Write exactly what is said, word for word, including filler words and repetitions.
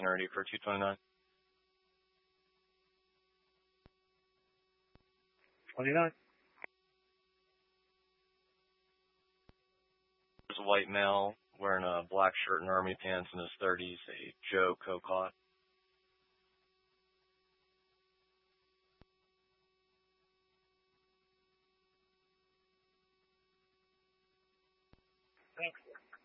and ready for two twenty-nine. twenty-nine. There's a white male wearing a black shirt and army pants in his thirties, a Joe Cocott. Thanks.